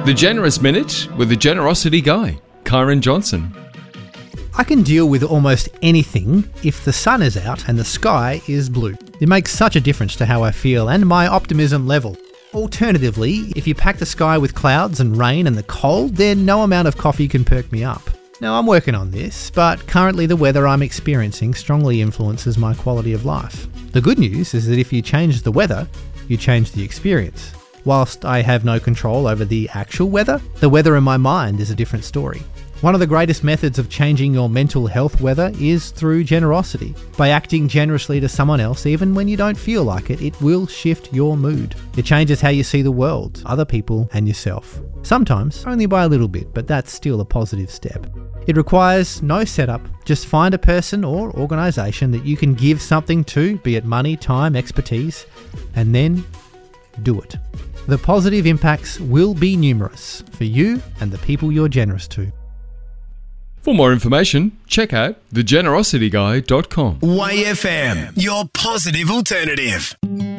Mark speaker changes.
Speaker 1: The Generous Minute with the Generosity Guy, Kyron Johnson.
Speaker 2: I can deal with almost anything if the sun is out and the sky is blue. It makes such a difference to how I feel and my optimism level. Alternatively, if you pack the sky with clouds and rain and the cold, then no amount of coffee can perk me up. Now, I'm working on this, but currently the weather I'm experiencing strongly influences my quality of life. The good news is that if you change the weather, you change the experience. Whilst I have no control over the actual weather, the weather in my mind is a different story. One of the greatest methods of changing your mental health weather is through generosity. By acting generously to someone else, even when you don't feel like it, it will shift your mood. It changes how you see the world, other people, and yourself. Sometimes only by a little bit, but that's still a positive step. It requires no setup. Just find a person or organisation that you can give something to, be it money, time, expertise, and then do it. The positive impacts will be numerous for you and the people you're generous to.
Speaker 1: For more information, check out thegenerosityguy.com.
Speaker 3: YFM, your positive alternative.